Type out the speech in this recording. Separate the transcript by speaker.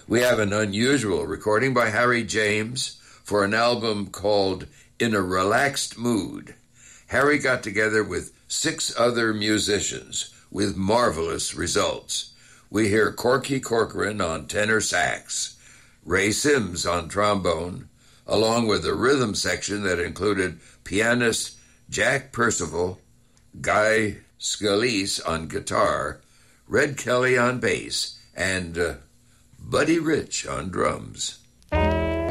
Speaker 1: We have an unusual recording by Harry James for an album called In a Relaxed Mood. Harry got together with 6 other musicians with marvelous results. We hear Corky Corcoran on tenor sax, Ray Sims on trombone, along with a rhythm section that included pianist Jack Percival, Guy Scalise on guitar, Red Kelly on bass, and Buddy Rich on drums.